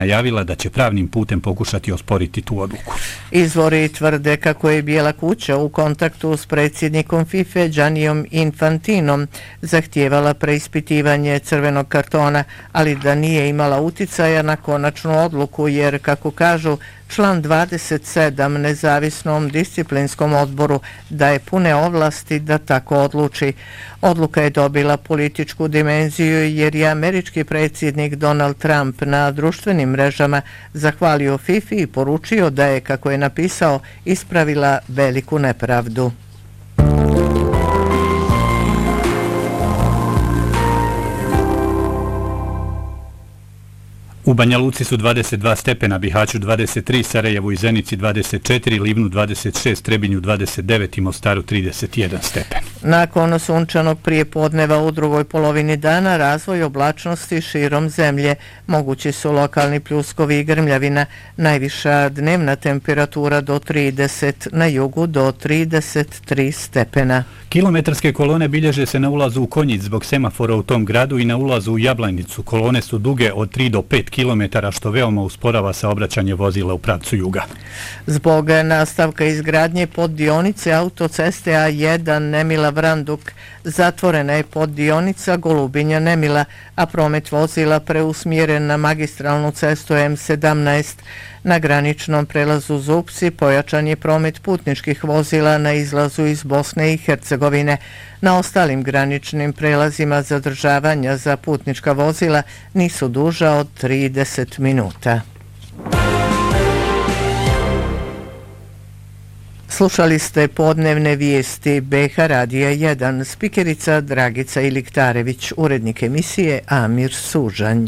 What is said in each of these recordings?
najavila da će pravnim putem pokušati osporiti tu odluku. Izvori tvrde kako je Bijela kuća u kontaktu s predsjednikom FIFA Gianniom Infantinom zahtijevala preispitivanje crvenog kartona, ali da nije imala uticaja na konačnu odluku jer, kako kažu, član 27 nezavisnom disciplinskom odboru daje pune ovlasti da tako odluči. Odluka je dobila političku dimenziju jer je američki predsjednik Donald Trump na društvenim mrežama zahvalio FIFA i poručio da je, kako je napisao, ispravila veliku nepravdu. U Banja Luci su 22 stepena, Bihaću 23, Sarajevu i Zenici 24, Livnu 26, Trebinju 29 i Mostaru 31 stepen. Nakon sunčanog prijepodneva u drugoj polovini dana razvoj oblačnosti širom zemlje. Mogući su lokalni pljuskovi i grmljavina. Najviša dnevna temperatura do 30, na jugu do 33 stepena. Kilometarske kolone bilježe se na ulazu u Konjic zbog semafora u tom gradu i na ulazu u Jablanicu. Kolone su duge od 3 do 5 kilometara, što veoma usporava saobraćanje vozila u pravcu juga. Zbog nastavka izgradnje poddionice autoceste A1 Nemila-Vranduk zatvorena je poddionica Golubinja-Nemila, a promet vozila preusmjeren na magistralnu cestu M17. Na graničnom prelazu Zupci pojačan je promet putničkih vozila na izlazu iz Bosne i Hercegovine. Na ostalim graničnim prelazima zadržavanja za putnička vozila nisu duža od 30 minuta. Slušali ste podnevne vijesti BH Radija 1, spikerica Dragica Iliktarević, urednik emisije Amir Sužanj.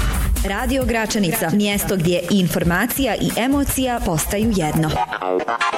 Radio Gračanica, mjesto gdje informacija i emocija postaju jedno.